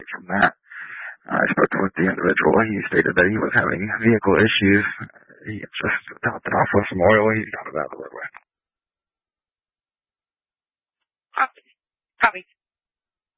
from that. I spoke with the individual. He stated that he was having vehicle issues. He just topped it off with some oil. He got it out of the roadway.